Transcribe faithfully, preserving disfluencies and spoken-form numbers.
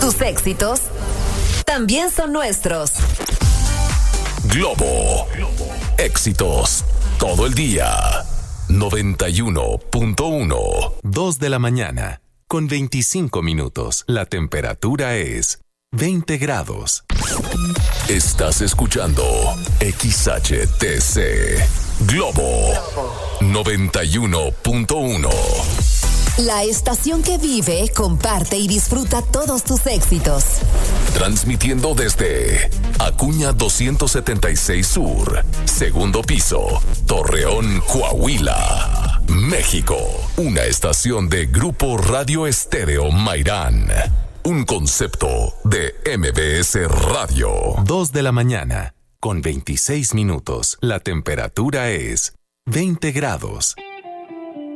Tus éxitos también son nuestros. Globo. Éxitos todo el día. noventa y uno punto uno. dos de la mañana, con veinticinco minutos. La temperatura es veinte grados. Estás escuchando X H T C Globo noventa y uno punto uno. La estación que vive, comparte y disfruta todos tus éxitos. Transmitiendo desde Acuña doscientos setenta y seis Sur, segundo piso, Torreón, Coahuila, México. Una estación de Grupo Radio Estéreo Mairán. Un concepto de M B S Radio. dos de la mañana, con veintiséis minutos. La temperatura es veinte grados.